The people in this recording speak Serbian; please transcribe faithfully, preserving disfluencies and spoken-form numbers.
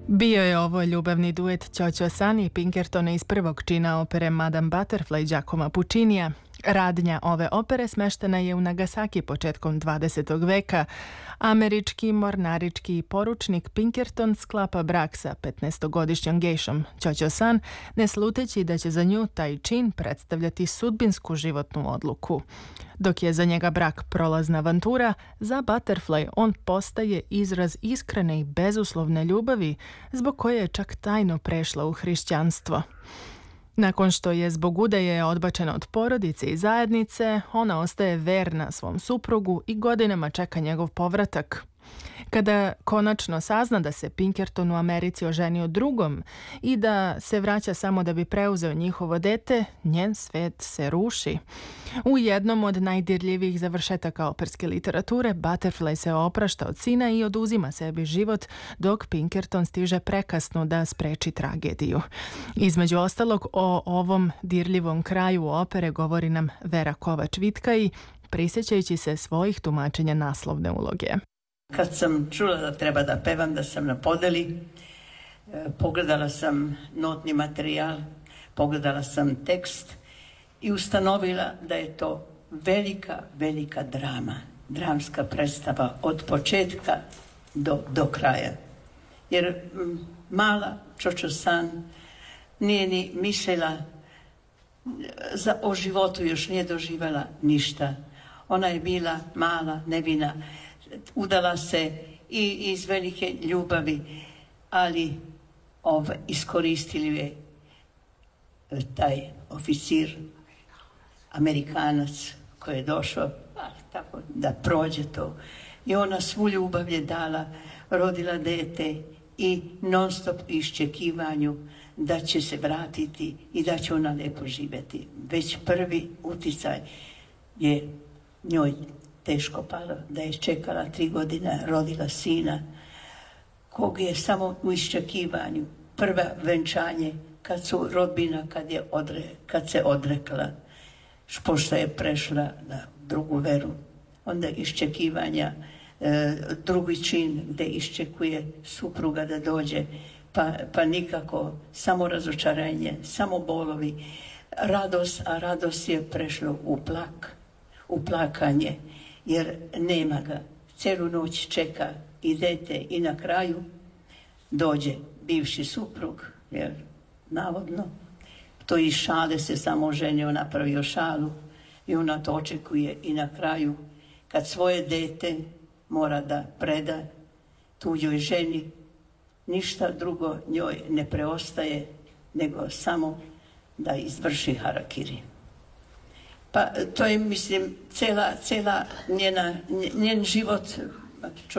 Bio je ovo ljubavni duet Ćoćo San i Pinkertona iz prvog čina opere Madame Butterfly Giacomo Puccinija. Radnja ove opere smeštena je u Nagasaki početkom dvadesetog veka. Američki mornarički poručnik Pinkerton sklapa brak sa petnaestogodišnjom gejšom Ćoćo San, ne sluteći da će za nju taj čin predstavljati sudbinsku životnu odluku. Dok je za njega brak prolazna avantura, za Butterfly on postaje izraz iskrene i bezuslovne ljubavi, zbog koje je čak tajno prešla u hrišćanstvo. Nakon što je zbog udaje odbačena od porodice i zajednice, ona ostaje verna svom suprugu i godinama čeka njegov povratak. Kada konačno sazna da se Pinkerton u Americi oženio drugom i da se vraća samo da bi preuzeo njihovo dete, njen svet se ruši. U jednom od najdirljivijih završetaka operske literature, Butterfly se oprašta od sina i oduzima sebi život, dok Pinkerton stiže prekasno da spreči tragediju. Između ostalog, o ovom dirljivom kraju opere govori nam Vera Kovač-Vitkaj, prisjećajući se svojih tumačenja naslovne uloge. Kad sam čula da treba da pevam, da sam na podeli, pogledala sam notni materijal, pogledala sam tekst i ustanovila da je to velika, velika drama, dramska predstava od početka do, do kraja. Jer mala Ćoćo San nije ni mislila za, o životu, još nije doživjela ništa. Ona je bila mala, nevina, udala se i iz velike ljubavi, ali ov, iskoristili je taj oficir, Amerikanac koji je došao a, tako, da prođe to. I ona svu ljubav je dala, rodila dete i non stop iščekivanju da će se vratiti i da će ona lijepo živjeti. Već prvi uticaj je njoj teško palo, da je čekala tri godine, rodila sina, kog je samo u iščekivanju. Prva venčanje, kad su rodbina, kad, je odre, kad se odrekla, pošto je prešla na drugu veru, onda iščekivanja, e, drugi čin gdje iščekuje supruga da dođe, pa, pa nikako, samo razočaranje, samo bolovi, radost, a radost je prešlo u plak, u plakanje, jer nema ga. Celu noć čeka i dete i na kraju dođe bivši suprug, jer navodno to iz šale se samo ženio, napravio šalu i ona to očekuje i na kraju kad svoje dete mora da preda tuđoj ženi, ništa drugo njoj ne preostaje nego samo da izvrši harakiri. Pa to je, mislim, cela, cela njena, njen život,